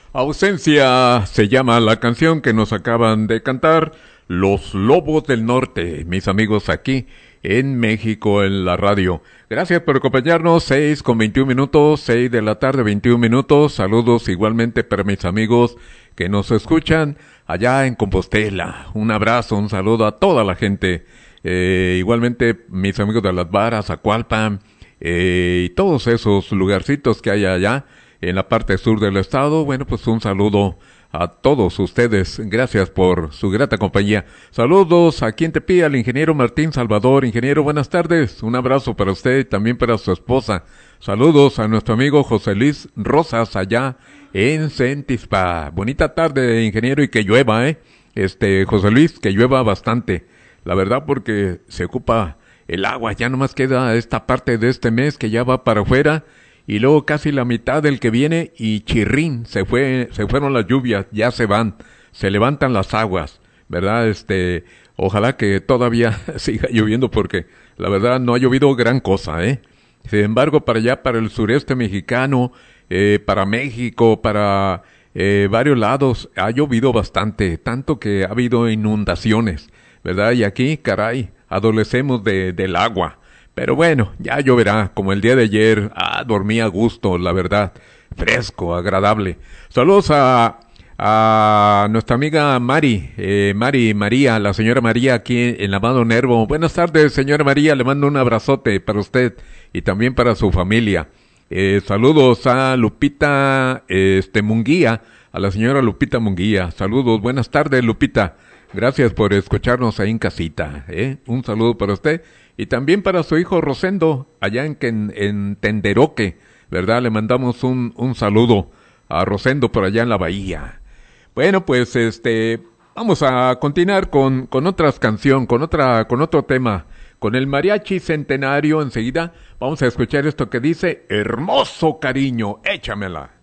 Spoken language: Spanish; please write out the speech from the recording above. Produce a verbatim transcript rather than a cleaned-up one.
Ausencia se llama la canción que nos acaban de cantar Los Lobos del Norte, mis amigos aquí en México en la radio. Gracias por acompañarnos, seis con veintiún minutos, seis de la tarde, veintiún minutos. Saludos igualmente para mis amigos que nos escuchan allá en Compostela. Un abrazo, un saludo a toda la gente. Eh, igualmente mis amigos de Las Varas, Acualpan, eh, y todos esos lugarcitos que hay allá en la parte sur del estado. Bueno, pues un saludo a todos ustedes. Gracias por su grata compañía. Saludos aquí en Tepi al ingeniero Martín Salvador. Ingeniero, buenas tardes. Un abrazo para usted y también para su esposa. Saludos a nuestro amigo José Luis Rosas allá en Centispa. Bonita tarde, ingeniero, y que llueva, ¿eh? Este, José Luis, que llueva bastante. La verdad, porque se ocupa el agua. Ya nomás queda esta parte de este mes que ya va para afuera. Y luego casi la mitad del que viene y chirrín, se fue, se fueron las lluvias, ya se van, se levantan las aguas, ¿verdad? Este, ojalá que todavía siga lloviendo porque la verdad no ha llovido gran cosa, ¿eh? Sin embargo, para allá, para el sureste mexicano, eh, para México, para eh, varios lados, ha llovido bastante, tanto que ha habido inundaciones, ¿verdad? Y aquí, caray, adolecemos de, del agua. Pero bueno, ya lloverá, como el día de ayer. Ah, dormí a gusto, la verdad. Fresco, agradable. Saludos a, a nuestra amiga Mari, eh, Mari María, la señora María aquí en la Amado Nervo. Buenas tardes, señora María, le mando un abrazote para usted y también para su familia. Eh, saludos a Lupita, este, Munguía, a la señora Lupita Munguía. Saludos, buenas tardes, Lupita. Gracias por escucharnos ahí en casita, ¿eh? Un saludo para usted. Y también para su hijo Rosendo, allá en, en, en Tenderoque, ¿verdad? Le mandamos un, un saludo a Rosendo por allá en la bahía. Bueno, pues este, vamos a continuar con, con otras canción, con otra, con otro tema. Con el mariachi centenario enseguida vamos a escuchar esto que dice, hermoso cariño, échamela.